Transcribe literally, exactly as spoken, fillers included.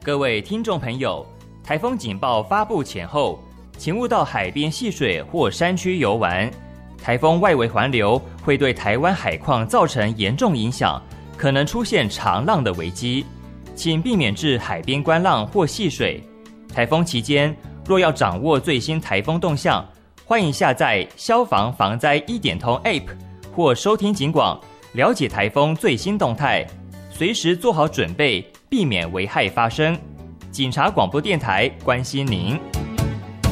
各位听众朋友，台风警报发布前后，请勿到海边戏水或山区游玩。台风外围环流会对台湾海况造成严重影响，可能出现长浪的危机，请避免至海边观浪或戏水。台风期间，若要掌握最新台风动向，欢迎下载消防防灾一点通 A P P 或收听警广，了解台风最新动态，随时做好准备，避免危害发生。警察广播电台关心您。